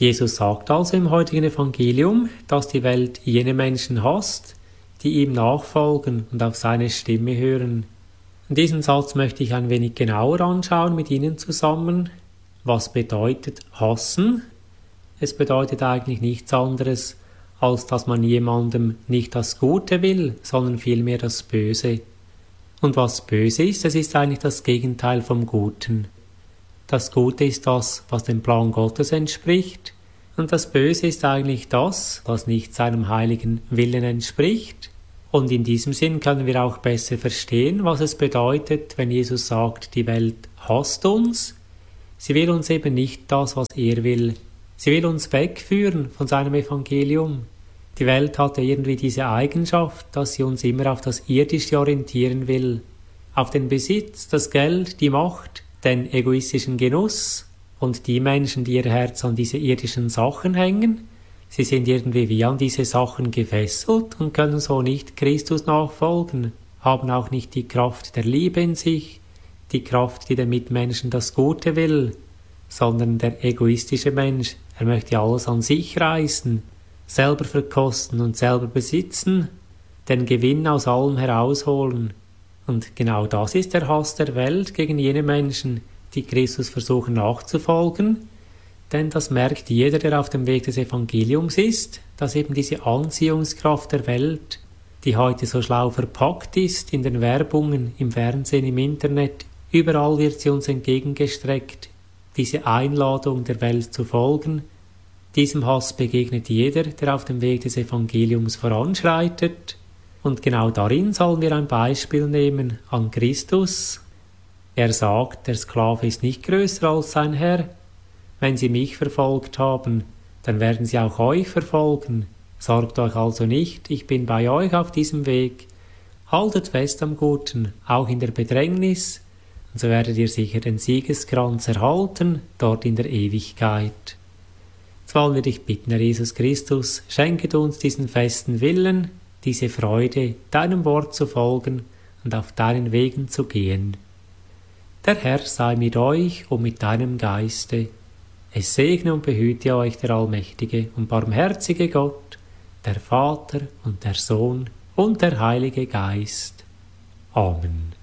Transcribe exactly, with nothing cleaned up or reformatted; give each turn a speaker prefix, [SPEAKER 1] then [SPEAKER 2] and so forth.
[SPEAKER 1] Jesus sagt also im heutigen Evangelium, dass die Welt jene Menschen hasst, die ihm nachfolgen und auf seine Stimme hören. Und diesen Satz möchte ich ein wenig genauer anschauen mit Ihnen zusammen. Was bedeutet hassen? Es bedeutet eigentlich nichts anderes, als dass man jemandem nicht das Gute will, sondern vielmehr das Böse. Und was böse ist, es ist eigentlich das Gegenteil vom Guten. Das Gute ist das, was dem Plan Gottes entspricht, und das Böse ist eigentlich das, was nicht seinem heiligen Willen entspricht. Und in diesem Sinn können wir auch besser verstehen, was es bedeutet, wenn Jesus sagt, die Welt hasst uns. Sie will uns eben nicht das, was er will. Sie will uns wegführen von seinem Evangelium. Die Welt hat ja irgendwie diese Eigenschaft, dass sie uns immer auf das Irdische orientieren will. Auf den Besitz, das Geld, die Macht, den egoistischen Genuss. Und die Menschen, die ihr Herz an diese irdischen Sachen hängen, sie sind irgendwie wie an diese Sachen gefesselt und können so nicht Christus nachfolgen, haben auch nicht die Kraft der Liebe in sich, die Kraft, die den Mitmenschen das Gute will, sondern der egoistische Mensch, er möchte alles an sich reißen, selber verkosten und selber besitzen, den Gewinn aus allem herausholen. Und genau das ist der Hass der Welt gegen jene Menschen, die Christus versuchen nachzufolgen, denn das merkt jeder, der auf dem Weg des Evangeliums ist, dass eben diese Anziehungskraft der Welt, die heute so schlau verpackt ist in den Werbungen, im Fernsehen, im Internet, überall wird sie uns entgegengestreckt, diese Einladung der Welt zu folgen. Diesem Hass begegnet jeder, der auf dem Weg des Evangeliums voranschreitet, und genau darin sollen wir ein Beispiel nehmen an Christus. Er sagt, der Sklave ist nicht größer als sein Herr. Wenn sie mich verfolgt haben, dann werden sie auch euch verfolgen. Sorgt euch also nicht, ich bin bei euch auf diesem Weg. Haltet fest am Guten, auch in der Bedrängnis, und so werdet ihr sicher den Siegeskranz erhalten, dort in der Ewigkeit. Jetzt wollen wir dich bitten, Herr Jesus Christus, schenke uns diesen festen Willen, diese Freude, deinem Wort zu folgen und auf deinen Wegen zu gehen. Der Herr sei mit euch und mit deinem Geiste. Es segne und behüte euch der allmächtige und barmherzige Gott, der Vater und der Sohn und der Heilige Geist. Amen.